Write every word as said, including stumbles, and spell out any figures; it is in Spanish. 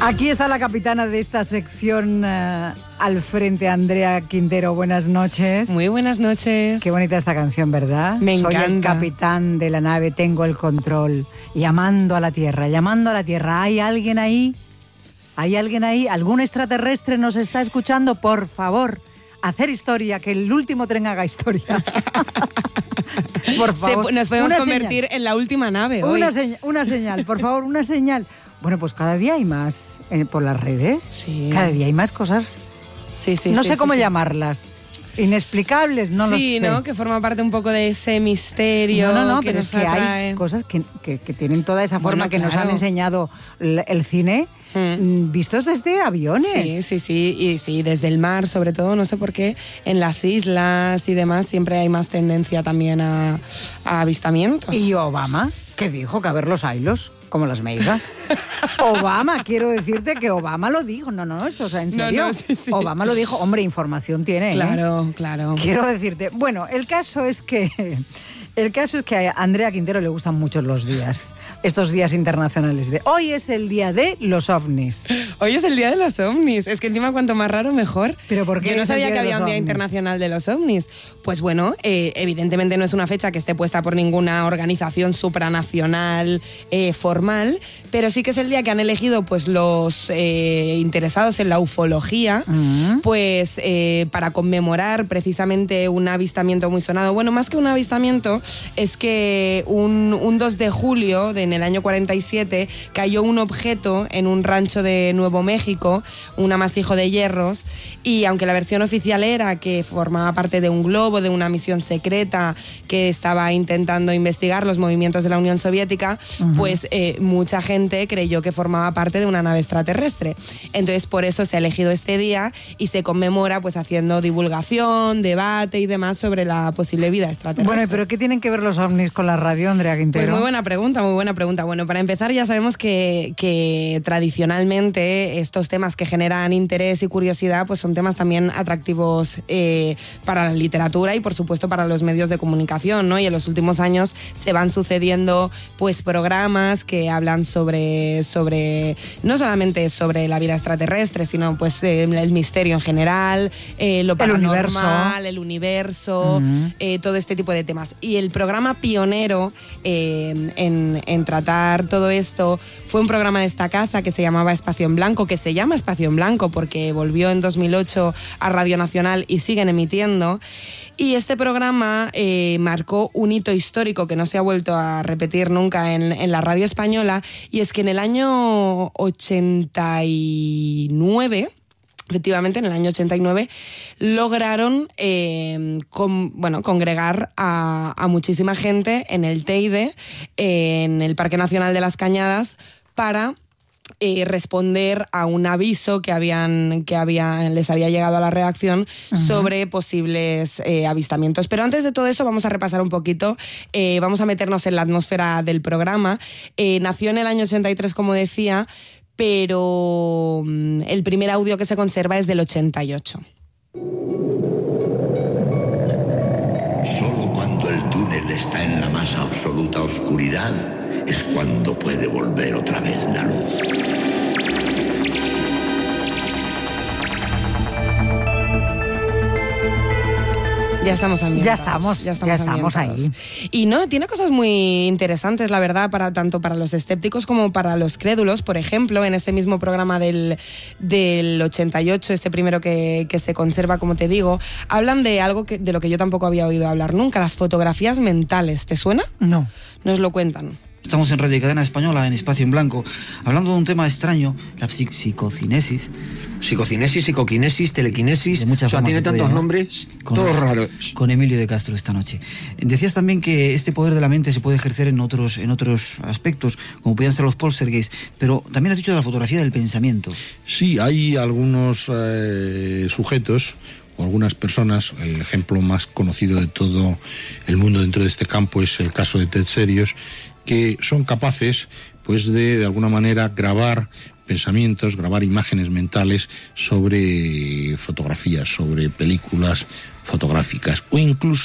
Aquí está la capitana de esta sección uh, al frente, Andrea Quintero. Buenas noches. Muy buenas noches. Qué bonita esta canción, ¿verdad? Me Soy encanta. el capitán de la nave, tengo el control. Llamando a la Tierra, llamando a la Tierra. ¿Hay alguien ahí? ¿Hay alguien ahí? ¿Algún extraterrestre nos está escuchando? Por favor, hacer historia, que el último tren haga historia. Por favor. Se, nos podemos una convertir señal. en la última nave hoy. Una, señal, una señal, por favor, una señal. Bueno, pues cada día hay más eh, por las redes. Sí. Cada día hay más cosas. Sí, sí, no sí, sé sí, cómo sí. llamarlas. Inexplicables, no lo sé. Sí, ¿no? Que forma parte un poco de ese misterio. No, no, no, que pero nos es que atrae. hay cosas que, que, que tienen toda esa forma Bueno, que nos claro. han enseñado el, el cine, Hmm. vistos desde aviones. Sí, sí, sí, y sí, desde el mar sobre todo, no sé por qué, en las islas y demás siempre hay más tendencia también a, a avistamientos. Y Obama, que dijo que a ver los ailos, como las meigas. Obama, quiero decirte que Obama lo dijo. No, no, esto, o sea, en No, serio. no, sí, sí. Obama lo dijo. Hombre, información tiene, ¿eh? Claro, claro. Quiero decirte, bueno, el caso es que el caso es que a Andrea Quintero le gustan mucho los días, estos días internacionales. De hoy es el día de los ovnis. Hoy es el día de los ovnis. Es que encima cuanto más raro mejor. ¿Pero por qué Yo no es el sabía día que de había los un día ovnis? internacional de los ovnis. Pues bueno, eh, evidentemente no es una fecha que esté puesta por ninguna organización supranacional eh, formal, pero sí que es el día que han elegido pues los eh, interesados en la ufología, Mm. pues eh, para conmemorar precisamente un avistamiento muy sonado. Bueno, más que un avistamiento, es que un, un dos de julio de, en el año cuarenta y siete cayó un objeto en un rancho de Nuevo México, un amasijo de hierros, y aunque la versión oficial era que formaba parte de un globo, de una misión secreta que estaba intentando investigar los movimientos de la Unión Soviética, uh-huh. pues eh, mucha gente creyó que formaba parte de una nave extraterrestre. Entonces por eso se ha elegido este día y se conmemora pues haciendo divulgación, debate y demás sobre la posible vida extraterrestre. Bueno, pero ¿qué tienen que ver los ovnis con la radio, Andrea Quintero? Pues muy buena pregunta, muy buena pregunta. Bueno, para empezar ya sabemos que, que tradicionalmente estos temas que generan interés y curiosidad pues son temas también atractivos eh, para la literatura y por supuesto para los medios de comunicación, ¿no? Y en los últimos años se van sucediendo pues programas que hablan sobre, sobre no solamente sobre la vida extraterrestre, sino pues eh, el misterio en general, eh, lo paranormal, el universo, el universo uh-huh. eh, todo este tipo de temas. Y el programa pionero eh, en, en tratar todo esto fue un programa de esta casa que se llamaba Espacio en Blanco, que se llama Espacio en Blanco porque volvió en dos mil ocho a Radio Nacional y siguen emitiendo. Y este programa eh, marcó un hito histórico que no se ha vuelto a repetir nunca en, en la radio española, y es que en el año ochenta y nueve... Efectivamente, en el año ochenta y nueve lograron eh, con, bueno, congregar a, a muchísima gente en el Teide, en el Parque Nacional de las Cañadas, para eh, responder a un aviso que, habían, que habían, les había llegado a la redacción uh-huh. sobre posibles eh, avistamientos. Pero antes de todo eso vamos a repasar un poquito, eh, vamos a meternos en la atmósfera del programa. Eh, nació en el año ochenta y tres, como decía, pero el primer audio que se conserva es del ochenta y ocho. Solo cuando el túnel está en la más absoluta oscuridad es cuando puede volver otra vez la luz. Ya estamos ambientados. Ya estamos, ya estamos, ya estamos ahí. Y no, tiene cosas muy interesantes, la verdad, para tanto para los escépticos como para los crédulos. Por ejemplo, en ese mismo programa del, del ochenta y ocho, ese primero que, que se conserva, como te digo, hablan de algo que, de lo que yo tampoco había oído hablar nunca, las fotografías mentales. ¿Te suena? No. Nos lo cuentan. Estamos en Radio Cadena Española, en Espacio en Blanco, hablando de un tema extraño, la psic- psicocinesis. Psicocinesis, psicoquinesis, telequinesis, De muchas o sea, formas tiene se puede tantos llamar. nombres, Con- todos raros. Con Emilio de Castro esta noche. Decías también que este poder de la mente se puede ejercer en otros, en otros aspectos, como podían ser los poltergeist, pero también has dicho de la fotografía del pensamiento. Sí, hay algunos eh, sujetos o algunas personas, el ejemplo más conocido de todo el mundo dentro de este campo es el caso de Ted Serios, que son capaces pues de de alguna manera grabar pensamientos, grabar imágenes mentales sobre fotografías, sobre películas fotográficas o incluso